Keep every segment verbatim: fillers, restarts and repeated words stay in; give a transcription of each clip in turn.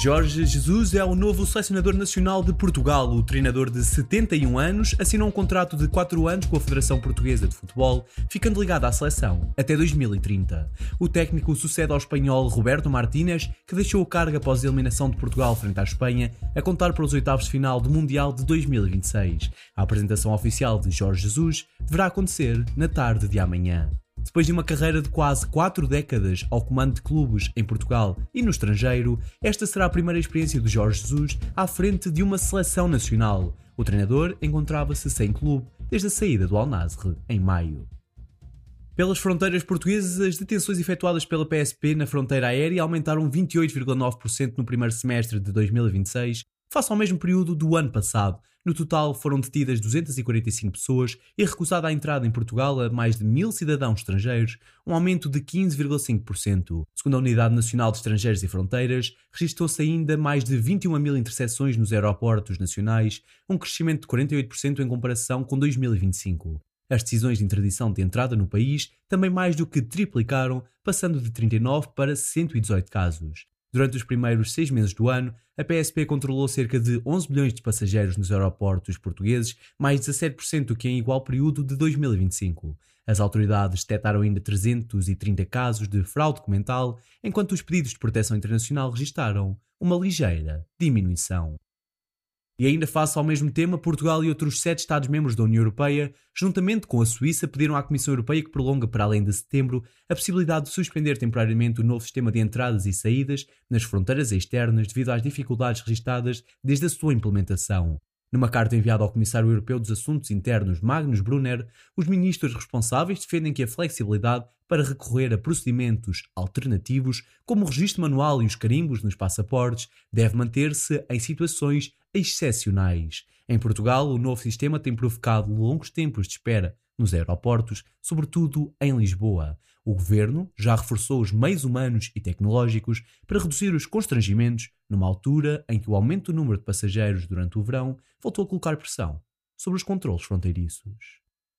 Jorge Jesus é o novo selecionador nacional de Portugal. O treinador de setenta e um anos assinou um contrato de quatro anos com a Federação Portuguesa de Futebol, ficando ligado à seleção até dois mil e trinta. O técnico sucede ao espanhol Roberto Martínez, que deixou o cargo após a eliminação de Portugal frente à Espanha, a contar para os oitavos de final do Mundial de dois mil e vinte e seis. A apresentação oficial de Jorge Jesus deverá acontecer na tarde de amanhã. Depois de uma carreira de quase quatro décadas ao comando de clubes em Portugal e no estrangeiro, esta será a primeira experiência de Jorge Jesus à frente de uma seleção nacional. O treinador encontrava-se sem clube desde a saída do Al-Nassr em maio. Pelas fronteiras portuguesas, as detenções efetuadas pela P S P na fronteira aérea aumentaram vinte e oito vírgula nove por cento no primeiro semestre de dois mil e vinte e seis, face ao mesmo período do ano passado. No total, foram detidas duzentas e quarenta e cinco pessoas e recusada a entrada em Portugal a mais de mil cidadãos estrangeiros, um aumento de quinze vírgula cinco por cento. Segundo a Unidade Nacional de Estrangeiros e Fronteiras, registrou-se ainda mais de vinte e uma mil interseções nos aeroportos nacionais, um crescimento de quarenta e oito por cento em comparação com dois mil e vinte e cinco. As decisões de interdição de entrada no país também mais do que triplicaram, passando de trinta e nove para cento e dezoito casos. Durante os primeiros seis meses do ano, a P S P controlou cerca de onze milhões de passageiros nos aeroportos portugueses, mais dezassete por cento do que em igual período de dois mil e vinte e cinco. As autoridades detectaram ainda trezentos e trinta casos de fraude documental, enquanto os pedidos de proteção internacional registaram uma ligeira diminuição. E ainda face ao mesmo tema, Portugal e outros sete Estados-membros da União Europeia, juntamente com a Suíça, pediram à Comissão Europeia que prolongue para além de setembro a possibilidade de suspender temporariamente o novo sistema de entradas e saídas nas fronteiras externas devido às dificuldades registadas desde a sua implementação. Numa carta enviada ao Comissário Europeu dos Assuntos Internos, Magnus Brunner, os ministros responsáveis defendem que a flexibilidade para recorrer a procedimentos alternativos, como o registro manual e os carimbos nos passaportes, deve manter-se em situações excepcionais. Em Portugal, o novo sistema tem provocado longos tempos de espera nos aeroportos, sobretudo em Lisboa. O governo já reforçou os meios humanos e tecnológicos para reduzir os constrangimentos, numa altura em que o aumento do número de passageiros durante o verão voltou a colocar pressão sobre os controlos fronteiriços.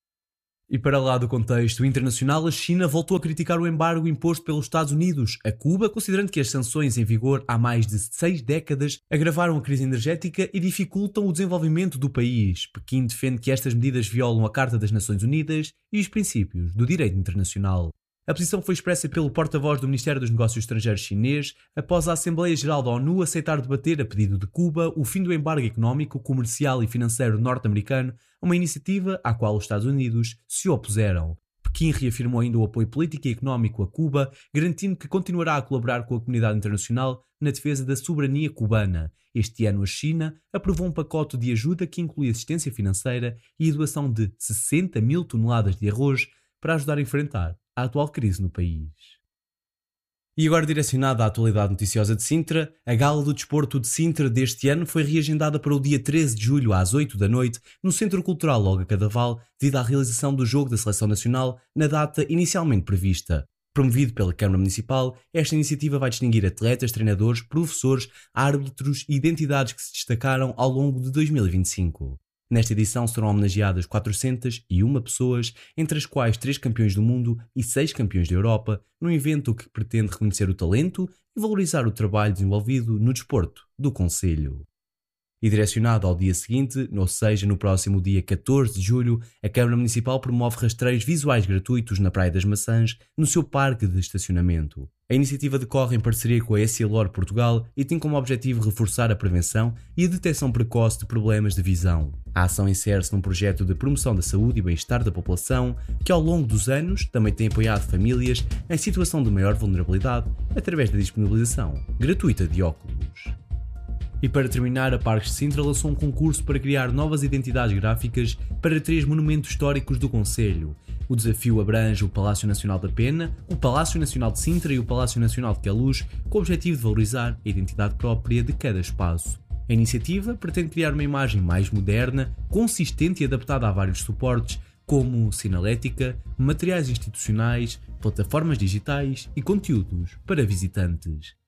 E para lá do contexto internacional, a China voltou a criticar o embargo imposto pelos Estados Unidos a Cuba, considerando que as sanções em vigor há mais de seis décadas agravaram a crise energética e dificultam o desenvolvimento do país. Pequim defende que estas medidas violam a Carta das Nações Unidas e os princípios do direito internacional. A posição foi expressa pelo porta-voz do Ministério dos Negócios Estrangeiros chinês após a Assembleia Geral da ONU aceitar debater, a pedido de Cuba, o fim do embargo económico, comercial e financeiro norte-americano, uma iniciativa à qual os Estados Unidos se opuseram. Pequim reafirmou ainda o apoio político e económico a Cuba, garantindo que continuará a colaborar com a comunidade internacional na defesa da soberania cubana. Este ano, a China aprovou um pacote de ajuda que inclui assistência financeira e a doação de sessenta mil toneladas de arroz para ajudar a enfrentar a atual crise no país. E agora direcionada à atualidade noticiosa de Sintra, a Gala do Desporto de Sintra deste ano foi reagendada para o dia treze de julho às oito da noite no Centro Cultural Olga Cadaval, devido à realização do jogo da Seleção Nacional na data inicialmente prevista. Promovido pela Câmara Municipal, esta iniciativa vai distinguir atletas, treinadores, professores, árbitros e identidades que se destacaram ao longo de dois mil e vinte e cinco. Nesta edição serão homenageadas quatrocentas e uma pessoas, entre as quais três campeões do mundo e seis campeões da Europa, num evento que pretende reconhecer o talento e valorizar o trabalho desenvolvido no desporto do concelho. E direcionado ao dia seguinte, ou seja, no próximo dia catorze de julho, a Câmara Municipal promove rastreios visuais gratuitos na Praia das Maçãs, no seu parque de estacionamento. A iniciativa decorre em parceria com a Essilor Portugal e tem como objetivo reforçar a prevenção e a detecção precoce de problemas de visão. A ação insere-se num projeto de promoção da saúde e bem-estar da população que, ao longo dos anos, também tem apoiado famílias em situação de maior vulnerabilidade através da disponibilização gratuita de óculos. E para terminar, a Parques de Sintra lançou um concurso para criar novas identidades gráficas para três monumentos históricos do concelho. O desafio abrange o Palácio Nacional da Pena, o Palácio Nacional de Sintra e o Palácio Nacional de Queluz, com o objetivo de valorizar a identidade própria de cada espaço. A iniciativa pretende criar uma imagem mais moderna, consistente e adaptada a vários suportes, como sinalética, materiais institucionais, plataformas digitais e conteúdos para visitantes.